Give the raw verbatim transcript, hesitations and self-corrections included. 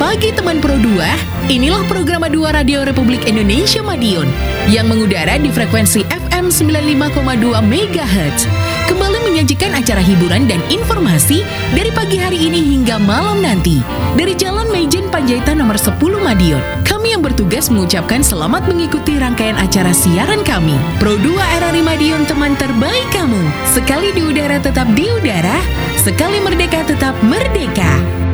pagi teman Pro dua. Inilah program dua Radio Republik Indonesia Madiun yang mengudara di frekuensi F M sembilan puluh lima koma dua megahertz. Kembali menyajikan acara hiburan dan informasi dari pagi hari ini hingga malam nanti. Dari Jalan Maijen Panjaitan nomor sepuluh Madiun, kami yang bertugas mengucapkan selamat mengikuti rangkaian acara siaran kami. Pro dua R R I Madiun, teman terbaik kamu. Sekali di udara tetap di udara, sekali merdeka tetap merdeka.